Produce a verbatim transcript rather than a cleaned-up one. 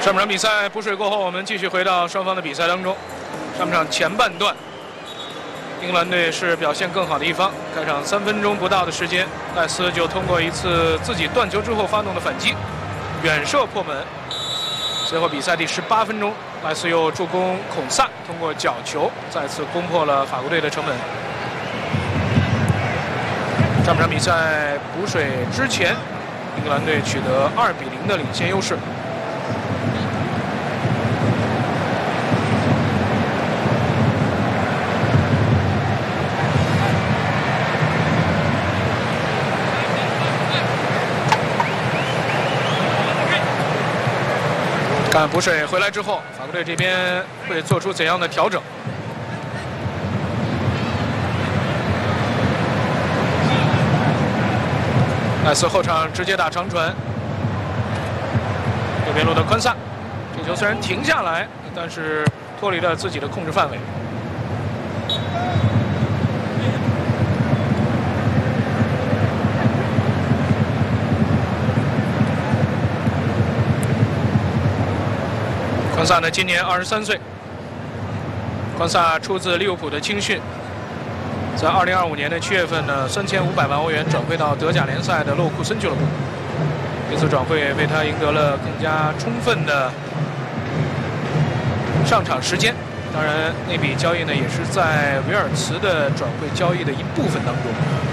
上半场比赛补水过后，我们继续回到双方的比赛当中。上半场前半段，英格兰队是表现更好的一方。开场三分钟不到的时间，赖斯就通过一次自己断球之后发动的反击，远射破门。随后比赛第十八分钟，赖斯又助攻孔萨通过角球再次攻破了法国队的城门。上半场比赛补水之前，英格兰队取得二比零的领先优势。看补水回来之后，法国队这边会做出怎样的调整？赖斯后场直接打长传，右边路的宽萨，这球虽然停下来，但是脱离了自己的控制范围。宽萨呢，今年二十三岁。宽萨出自利物浦的青训，在二零二五年的七月份呢，三千五百万欧元转会到德甲联赛的勒沃库森俱乐部。这次转会为他赢得了更加充分的上场时间。当然，那笔交易呢，也是在维尔茨的转会交易的一部分当中。